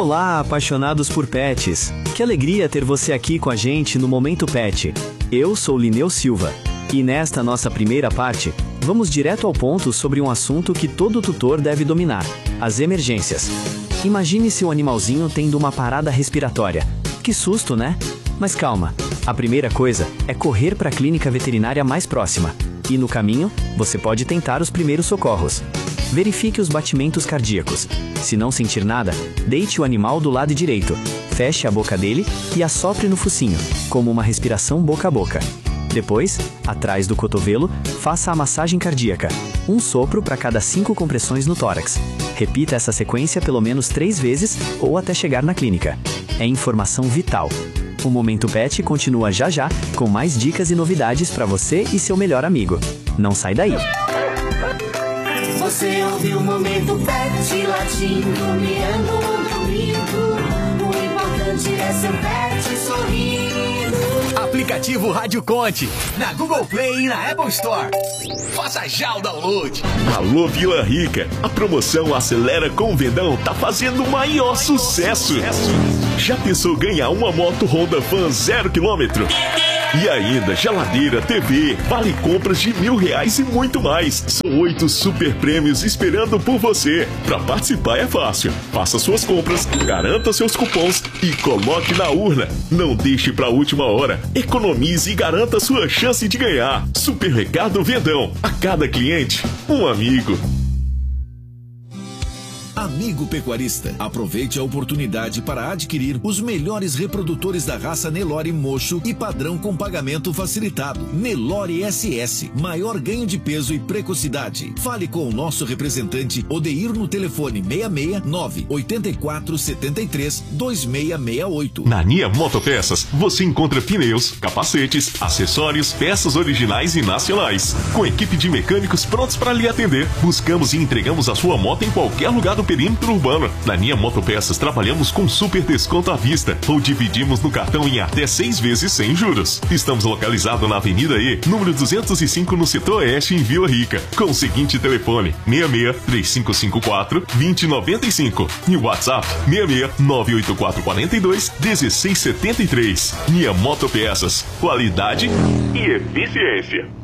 Olá, apaixonados por pets! Que alegria ter você aqui com a gente no Momento Pet. Eu sou Lineu Silva e nesta nossa primeira parte, vamos direto ao ponto sobre um assunto que todo tutor deve dominar: as emergências. Imagine seu animalzinho tendo uma parada respiratória. Que susto, né? Mas calma, a primeira coisa é correr para a clínica veterinária mais próxima. E no caminho, você pode tentar os primeiros socorros. Verifique os batimentos cardíacos. Se não sentir nada, deite o animal do lado direito, feche a boca dele e assopre no focinho, como uma respiração boca a boca. Depois, atrás do cotovelo, faça a massagem cardíaca. Um sopro para cada 5 compressões no tórax. Repita essa sequência pelo menos 3 vezes ou até chegar na clínica. É informação vital. O Momento Pet continua já já com mais dicas e novidades para você e seu melhor amigo. Não sai daí! Você ouviu o Momento Pet latindo, miando, dormindo. O importante é seu pet sorrindo. Aplicativo Rádio Conte, na Google Play e na Apple Store. Faça já o download. Alô Vila Rica, a promoção Acelera com o Vendão tá fazendo o maior sucesso. Já pensou ganhar uma moto Honda Fan 0 km? E ainda, geladeira, TV, vale compras de R$1.000 e muito mais. São 8 super prêmios esperando por você. Para participar é fácil. Faça suas compras, garanta seus cupons e coloque na urna. Não deixe para a última hora. Economize e garanta sua chance de ganhar. Supermercado Vendão. A cada cliente, um amigo. Amigo pecuarista, aproveite a oportunidade para adquirir os melhores reprodutores da raça Nelore Mocho e padrão com pagamento facilitado. Nelore SS, maior ganho de peso e precocidade. Fale com o nosso representante Odeir no telefone 669 8473 2668. Na Nia Motopeças, você encontra pneus, capacetes, acessórios, peças originais e nacionais. Com equipe de mecânicos prontos para lhe atender, buscamos e entregamos a sua moto em qualquer lugar do perímetro urbano. Na Nia Motopeças trabalhamos com super desconto à vista ou dividimos no cartão em até 6 vezes sem juros. Estamos localizados na Avenida E, número 205, no setor oeste, em Vila Rica, com o seguinte telefone: 66 3554 2095 e o WhatsApp 66 98442 1673. Nia Motopeças, qualidade e eficiência.